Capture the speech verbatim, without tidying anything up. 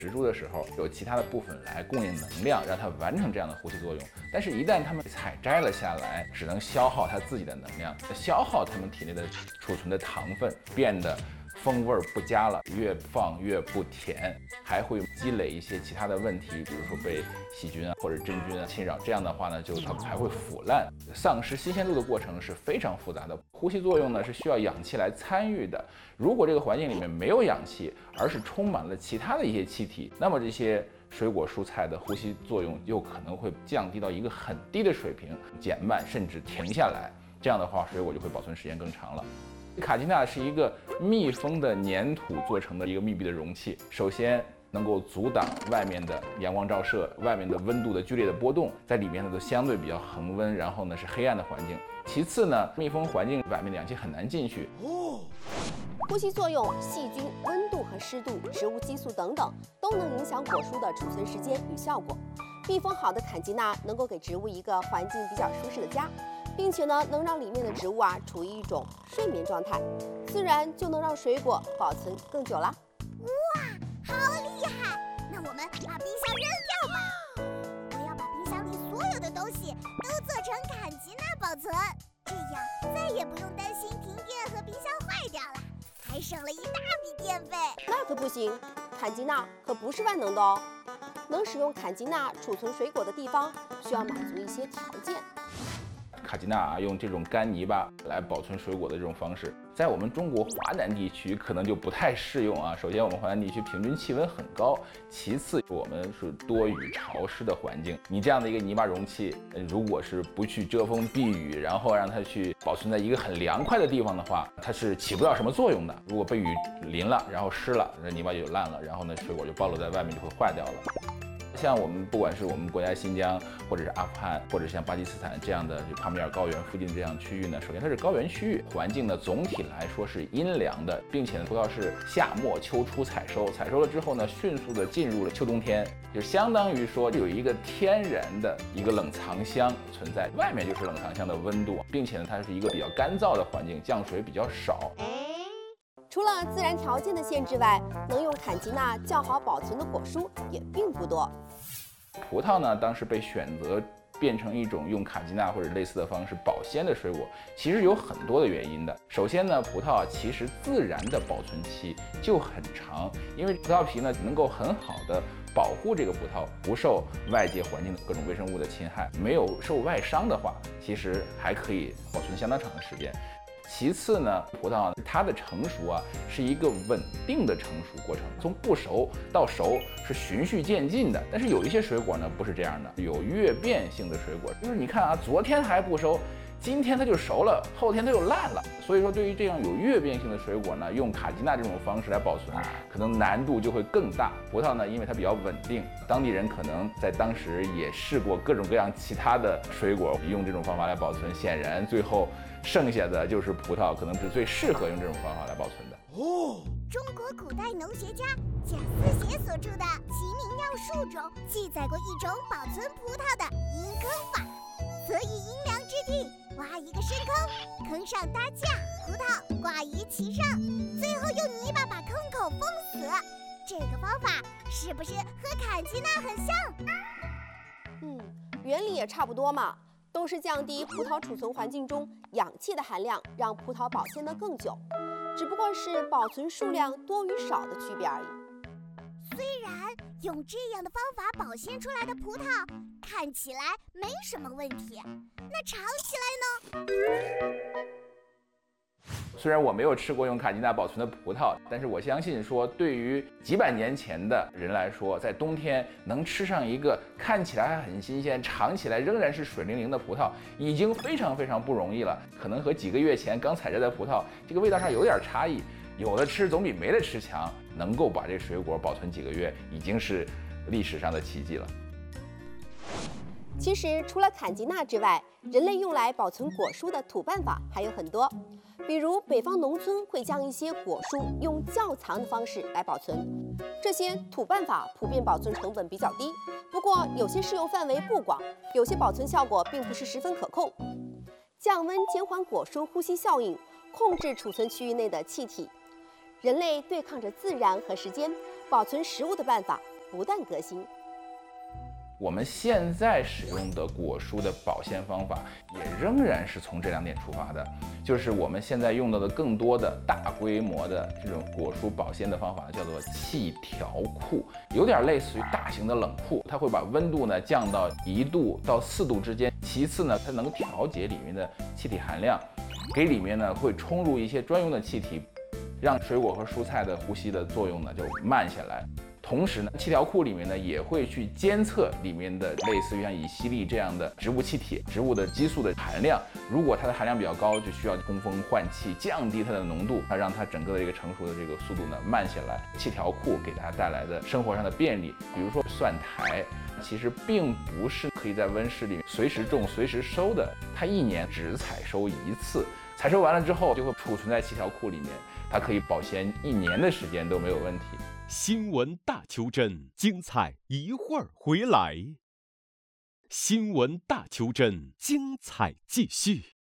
植株的时候，有其他的部分来供应能量，让它完成这样的呼吸作用。但是，一旦它们采摘了下来，只能消耗它自己的能量，消耗它们体内的储存的糖分，变得风味不佳了，越放越不甜，还会积累一些其他的问题，比如说被细菌啊或者真菌啊侵扰。这样的话呢，就它还会腐烂，丧失新鲜度的过程是非常复杂的。呼吸作用呢是需要氧气来参与的。如果这个环境里面没有氧气，而是充满了其他的一些气体，那么这些水果蔬菜的呼吸作用又可能会降低到一个很低的水平，减慢甚至停下来。这样的话，水果就会保存时间更长了。卡基纳是一个密封的粘土做成的一个密闭的容器，首先能够阻挡外面的阳光照射，外面的温度的剧烈的波动，在里面呢都相对比较恒温，然后呢是黑暗的环境。其次呢，密封环境外面的氧气很难进去。 呼吸作用、细菌、温度和湿度、植物激素等等，都能影响果蔬的储存时间与效果。密封好的坎吉纳能够给植物一个环境比较舒适的家，并且呢，能让里面的植物啊处于一种睡眠状态，自然就能让水果保存更久了。 哇，好厉害！那我们把冰箱扔掉吧。我要把冰箱里所有的东西都做成坎吉纳保存，这样再也不用担心停电和冰箱坏掉了，还省了一大笔电费。 那可不行，坎吉纳可不是万能的哦。能使用坎吉纳储存水果的地方，需要满足一些条件。 卡基纳啊，用这种干泥巴来保存水果的这种方式，在我们中国华南地区可能就不太适用啊。首先，我们华南地区平均气温很高；其次，我们是多雨潮湿的环境。你这样的一个泥巴容器，如果是不去遮风避雨，然后让它去保存在一个很凉快的地方的话，它是起不了什么作用的。如果被雨淋了，然后湿了，那泥巴就烂了，然后呢，水果就暴露在外面，就会坏掉了。像我们不管是我们国家新疆，或者是阿富汗，或者像巴基斯坦这样的就帕米尔高原附近这样区域呢，首先它是高原区域，环境呢总体来说是阴凉的，并且呢葡萄是夏末秋初采收，采收了之后呢，迅速的进入了秋冬天，就相当于说有一个天然的一个冷藏箱存在，外面就是冷藏箱的温度，并且呢它是一个比较干燥的环境，降水比较少。 除了自然条件的限制外，能用坎吉纳较好保存的果蔬也并不多。 葡萄呢，当时被选择变成一种用卡基纳或者类似的方式保鲜的水果，其实有很多的原因的。首先呢，葡萄其实自然的保存期就很长，因为葡萄皮呢能够很好的保护这个葡萄不受外界环境的各种微生物的侵害，没有受外伤的话，其实还可以保存相当长的时间。其次呢，葡萄它的成熟啊是一个稳定的成熟过程，从不熟到熟是循序渐进的。但是有一些水果呢不是这样的，有越变性的水果，就是你看啊，昨天还不熟，今天它就熟了，后天它就烂了。所以说，对于这样有越变性的水果呢，用卡基纳这种方式来保存，可能难度就会更大。葡萄呢，因为它比较稳定，当地人可能在当时也试过各种各样其他的水果，用这种方法来保存，显然最后剩下的就是葡萄，可能是最适合用这种方法来保存的。 哦，中国古代农学家贾思勰所著的《齐民要术》中记载过一种保存葡萄的阴坑法，则以阴凉之地挖一个深坑，坑上搭架，葡萄挂于其上，最后用泥巴把坑口封死。这个方法是不是和坎吉纳很像？ 嗯，原理也差不多嘛，都是降低葡萄储存环境中氧气的含量，让葡萄保鲜得更久，只不过是保存数量多与少的区别而已。 虽然用这样的方法保鲜出来的葡萄看起来没什么问题，那尝起来呢？ 虽然我没有吃过用卡基纳保存的葡萄，但是我相信说，对于几百年前的人来说，在冬天能吃上一个看起来还很新鲜、尝起来仍然是水灵灵的葡萄，已经非常非常不容易了。可能和几个月前刚采摘的葡萄，这个味道上有点差异，有的吃总比没得吃强。能够把这水果保存几个月，已经是历史上的奇迹了。 其实，除了坎吉纳之外，人类用来保存果蔬的土办法还有很多。比如，北方农村会将一些果蔬用窖藏的方式来保存，这些土办法普遍保存成本比较低，不过有些适用范围不广，有些保存效果并不是十分可控。降温减缓果蔬呼吸效应，控制储存区域内的气体。人类对抗着自然和时间，保存食物的办法不断革新。 我们现在使用的果蔬的保鲜方法，也仍然是从这两点出发的，就是我们现在用到的更多的大规模的这种果蔬保鲜的方法呢，叫做气调库，有点类似于大型的冷库，它会把温度呢降到一度到四度之间。其次呢，它能调节里面的气体含量，给里面呢会充入一些专用的气体，让水果和蔬菜的呼吸的作用呢就慢下来。同时呢，气调库里面呢也会去监测里面的类似于像乙烯利这样的植物气体、植物的激素的含量。如果它的含量比较高，就需要通风换气，降低它的浓度，它让它整个的这个成熟的这个速度呢慢下来。气调库给它带来的生活上的便利，比如说蒜苔，其实并不是可以在温室里随时种、随时收的，它一年只采收一次，采收完了之后就会储存在气调库里面，它可以保鲜一年的时间都没有问题。 新闻大求真，精彩一会儿回来。新闻大求真，精彩继续。